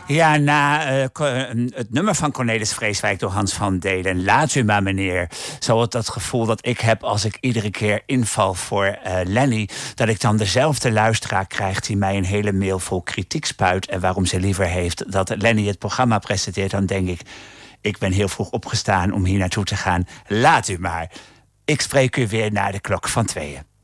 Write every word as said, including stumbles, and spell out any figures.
Ja, na uh, het nummer van Cornelis Vreeswijk door Hans van Delen, Laat u maar meneer, zo het dat gevoel dat ik heb als ik iedere keer inval voor uh, Lenny, dat ik dan dezelfde luisteraar krijg die mij een hele mail vol kritiek spuit en waarom ze liever heeft dat Lenny het programma presenteert. Dan denk ik, ik ben heel vroeg opgestaan om hier naartoe te gaan. Laat u maar. Ik spreek u weer na de klok van tweeën.